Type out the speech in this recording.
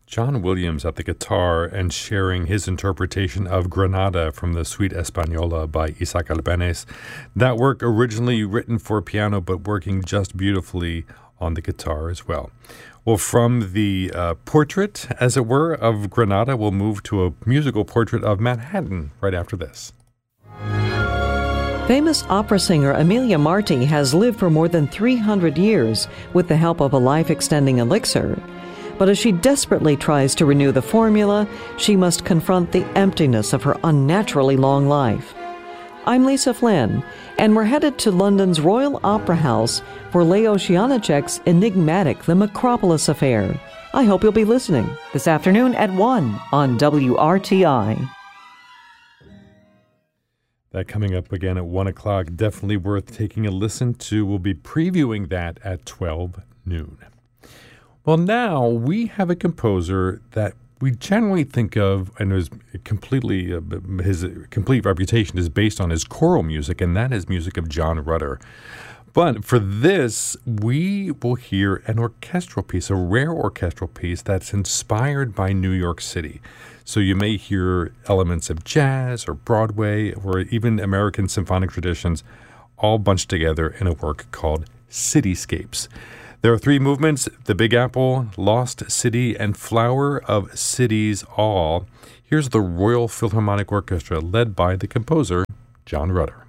John Williams at the guitar and sharing his interpretation of Granada from the Suite Española by Isaac Albéniz. That work originally written for piano, but working just beautifully on the guitar as well. Well, from the portrait, as it were, of Granada, we'll move to a musical portrait of Manhattan right after this. Famous opera singer Emilia Marti has lived for more than 300 years with the help of a life-extending elixir. But as she desperately tries to renew the formula, she must confront the emptiness of her unnaturally long life. I'm Lisa Flynn, and we're headed to London's Royal Opera House for Leo Janáček's enigmatic The Macropolis Affair. I hope you'll be listening this afternoon at 1 on WRTI. That coming up again at 1 o'clock, definitely worth taking a listen to. We'll be previewing that at 12 noon. Well, now we have a composer that we generally think of, and his complete reputation is based on his choral music, and that is music of John Rutter. But for this, we will hear an orchestral piece, a rare orchestral piece that's inspired by New York City. So you may hear elements of jazz or Broadway or even American symphonic traditions all bunched together in a work called Cityscapes. There are 3 movements: The Big Apple, Lost City, and Flower of Cities All. Here's the Royal Philharmonic Orchestra led by the composer, John Rutter.